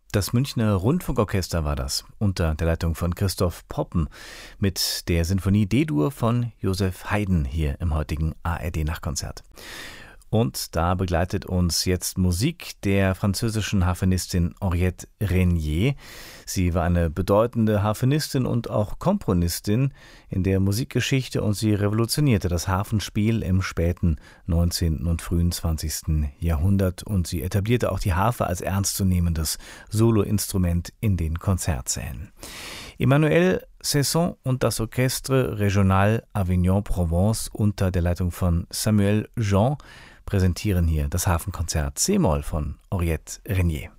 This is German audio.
Das Münchner Rundfunkorchester war das, unter der Leitung von Christoph Poppen, mit der Sinfonie D-Dur von Joseph Haydn hier im heutigen ARD-Nachtkonzert. Und da begleitet uns jetzt Musik der französischen Harfenistin Henriette Renier. Sie war eine bedeutende Harfenistin und auch Komponistin in der Musikgeschichte und sie revolutionierte das Harfenspiel im späten 19. und frühen 20. Jahrhundert und sie etablierte auch die Harfe als ernstzunehmendes Soloinstrument in den Konzertsälen. Emmanuel Cesson und das Orchestre Régional Avignon-Provence unter der Leitung von Samuel Jean präsentieren hier das Harfenkonzert C-Moll von Henriette Renier.